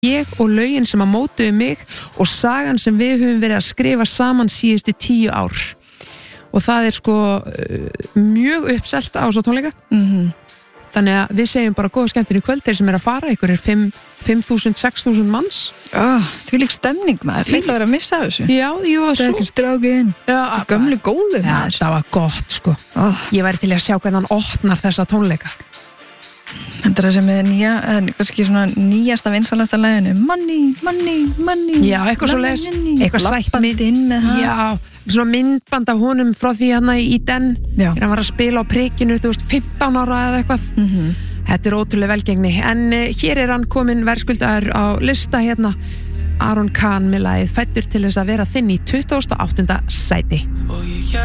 ég og lögin sem að mótuðu mig og sagan sem við höfum verið að skrifa saman síðustu 10 ár og það sko mjög uppselt á svo tónleika þannig að við segjum bara góða skemmtun í kvöld þeir sem að fara, ykkur 5.000, 6.000 manns því lík stemning maður, fínt að vera að missa þessu já, jú, það er ekki strákin gömlu góðu maður það var gott sko ég væri til að sjá hvernig hann opnar þessa tónleika þetta er það sem er nýja kannski svona nýjasta vinsalasta laginu money já, eitthvað svo les eitthvað sætt mynd já, svona myndband af honum frá því hann í Den hann var að spila á prikinu 15 ára eða eitthvað þetta er ótrúlega velgengni en hér er hann komin verðskuldaður á lista hérna Aron Kahn með lagið Fæddur til þess að vera þinn í 28. sæti